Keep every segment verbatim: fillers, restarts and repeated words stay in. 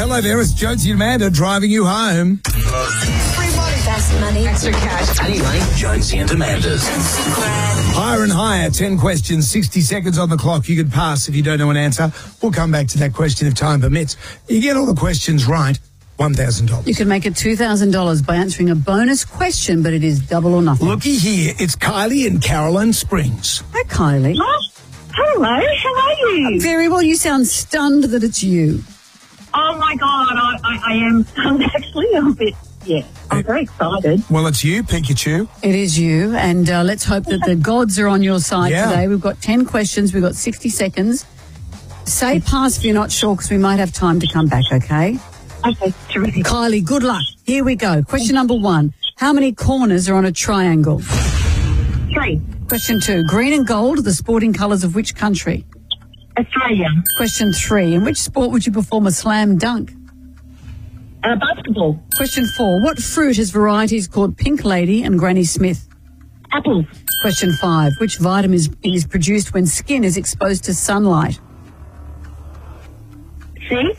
Hello there, it's Jonesy and Amanda driving you home. Best money. Extra cash. Any money. Jonesy and Amanda's. Higher and higher, ten questions, sixty seconds on the clock. You can pass if you don't know an answer. We'll come back to that question if time permits. You get all the questions right, one thousand dollars. You can make it two thousand dollars by answering a bonus question, but it is double or nothing. Looky here, it's Kylie in Caroline Springs. Hi, Kylie. Oh, hello, how are you? Very well. You sound stunned that it's you. Oh, my God, I, I, I am stunned, actually. I'm a bit, yeah, I'm very excited. Well, it's you, Pikachu. It is you, and uh, let's hope that the gods are on your side Yeah. today. We've got ten questions. We've got sixty seconds. Say pass if you're not sure, because we might have time to come back, okay? Okay, terrific. Kylie, good luck. Here we go. Question number one. How many corners are on a triangle? Three, Question two. Green and gold are the sporting colours of which country? Australia, Question three. In which sport would you perform a slam dunk? uh, basketball, Question four. What fruit has varieties called Pink Lady and Granny Smith? apples, Question five. Which vitamin is, is produced when skin is exposed to sunlight? C,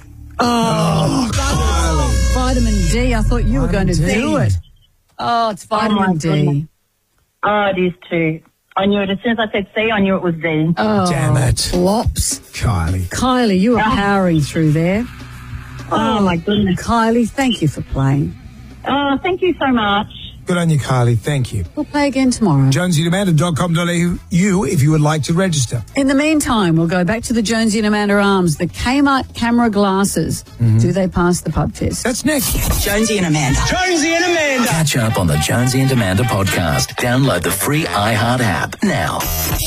Oh, Vitamin D. I thought you were going to Vitamin D. do it. Oh, it's vitamin my D. goodness. Oh, it is too. I knew it. As soon as I said C, I knew it was Z. Oh, damn it. Flops. Kylie. Kylie, you are powering through there. Oh, my goodness. Kylie, thank you for playing. Oh, thank you so much. Good on you, Kylie. Thank you. We'll play again tomorrow. jonesy and amanda dot com dot a u if you would like to register. In the meantime, we'll go back to the Jonesy and Amanda Arms, the Kmart camera glasses. Do they pass the pub test? That's next. Jonesy and Amanda. Jonesy and Amanda. Catch up on the Jonesy and Amanda podcast. Download the free iHeart app now.